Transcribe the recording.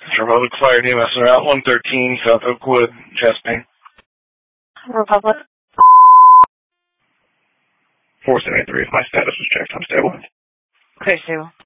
Republic Fire EMS Route 113, South Oakwood, chest pain. Republic. 473, if my status was checked, I'm stable. Okay, stable.